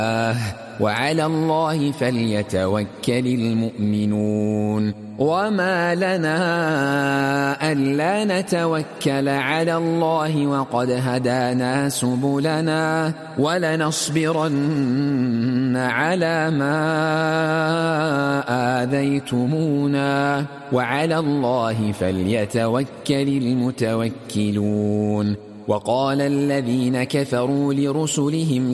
وعلى الله فليتوكل المؤمنون وما لنا ألا نتوكل على الله وقد هدانا سبلنا ولنصبرن على ما آذيتمونا وعلى الله فليتوكل المتوكلون وقال الذين كفروا لرسلهم